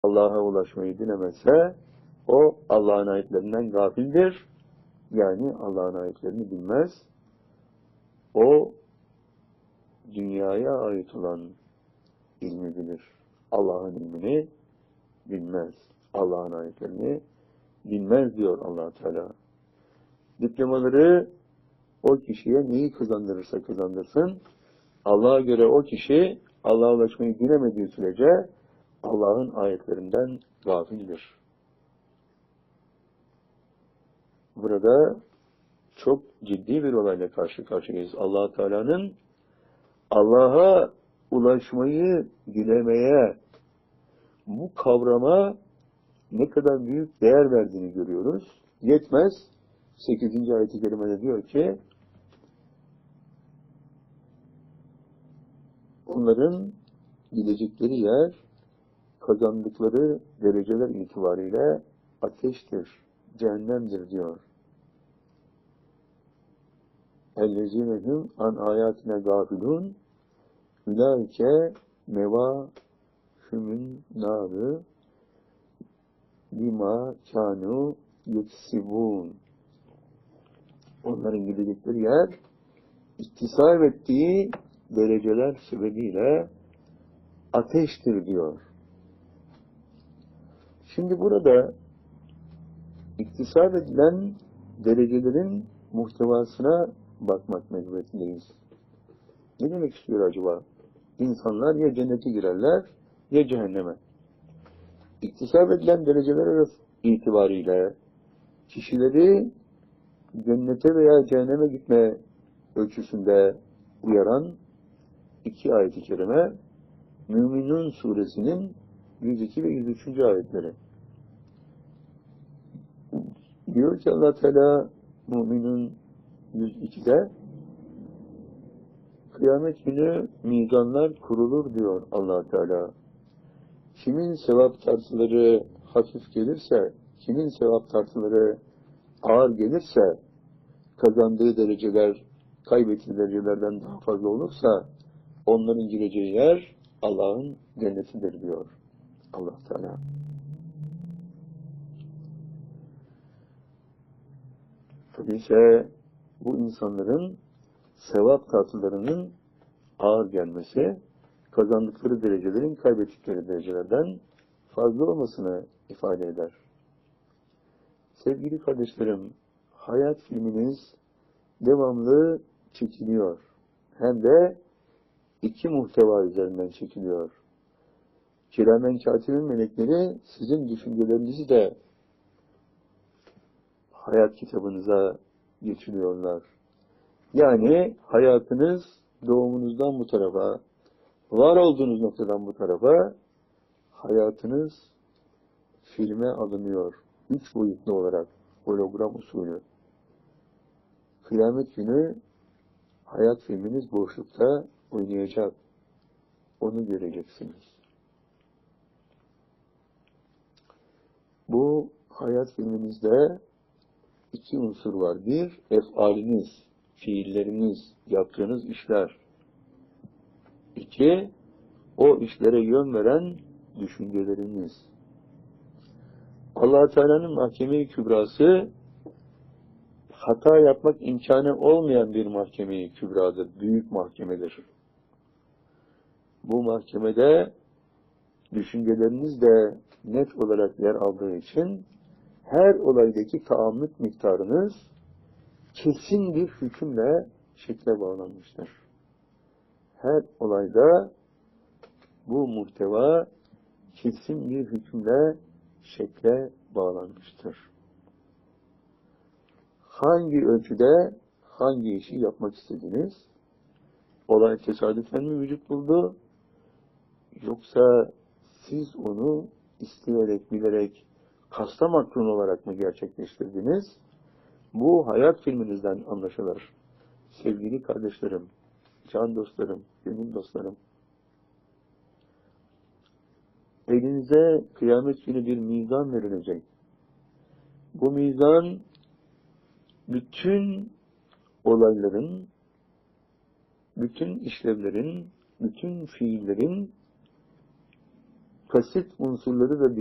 Allah'a ulaşmayı dilemezse o Allah'ın ayetlerinden gafildir. Yani Allah'ın ayetlerini bilmez. O dünyaya ait olan ilmi bilir. Allah'ın ilmini bilmez. Allah'ın ayetlerini bilmez diyor Allah Teala. Diplomaları o kişiye neyi kazandırırsa kazandırsın, Allah'a göre o kişi Allah'a ulaşmayı bilemediği sürece Allah'ın ayetlerinden gafildir. Burada çok ciddi bir olayla karşı karşıyayız. Allah Teala'nın Allah'a ulaşmayı dilemeye, bu kavrama ne kadar büyük değer verdiğini görüyoruz. Yetmez. 8. ayet-i kerimede diyor ki onların gidecekleri yer kazandıkları dereceler itibariyle ateştir, cehennemdir diyor. اَلَّذِينَهُمْ an ayatine gafilun ulaike mevâhümün nârı bima kânû yeksibûn. Onların gidecekleri yer iktisap ettiği dereceler sebebiyle ateştir diyor. Şimdi burada iktisap edilen derecelerin muhtevasına bakmak mecburiyetindeyiz. Ne demek istiyor acaba? İnsanlar ya cennete girerler ya cehenneme. İktisap edilen dereceler arası itibariyle kişileri cennete veya cehenneme gitme ölçüsünde uyaran 2 ayet-i kerime Müminun suresinin 102 ve 103. ayetleri. Diyor ki Allah Teala Müminun 102'de kıyamet günü mizanlar kurulur diyor Allah Teala. Kimin sevap tartıları hafif gelirse, kimin sevap tartıları ağır gelirse, kazandığı dereceler, kaybettiği derecelerden daha fazla olursa, onların gireceği yer Allah'ın cennetidir diyor Allah Teala. Öyleyse bu insanların sevap tartılarının ağır gelmesi, kazandıkları derecelerin kaybettikleri derecelerden fazla olmasını ifade eder. Sevgili kardeşlerim, hayat filminiz devamlı çekiliyor. Hem de 2 muhteva üzerinden çekiliyor. Kiramen katibin melekleri sizin düşüncelerinizi de hayat kitabınıza geçiriyorlar. Yani hayatınız doğumunuzdan bu tarafa, var olduğunuz noktadan bu tarafa hayatınız filme alınıyor. 3 boyutlu olarak hologram usulü. Kıyamet günü hayat filminiz boşlukta oynayacak. Onu göreceksiniz. Bu hayat filminizde 2 unsur var. Bir, efaliniz, fiilleriniz, yaptığınız işler. 2, o işlere yön veren düşünceleriniz. Allah Teala'nın mahkeme-i kübrası hata yapmak imkanı olmayan bir mahkeme-i kübradır, büyük mahkemedir. Bu mahkemede düşünceleriniz de net olarak yer aldığı için her olaydaki tahammül miktarınız kesin bir hükümle şekle bağlanmıştır. Her olayda bu muhteva kesin bir hükümle şekle bağlanmıştır. Hangi ölçüde hangi işi yapmak istediniz? Olay tesadüfen mi vücut buldu? Yoksa siz onu isteyerek, bilerek, kasta makrun olarak mı gerçekleştirdiniz? Bu hayat filminizden anlaşılır. Sevgili kardeşlerim, can dostlarım, gönül dostlarım. Elinize kıyamet günü bir mizan verilecek. Bu mizan bütün olayların, bütün işlevlerin, bütün fiillerin kasıt unsurları da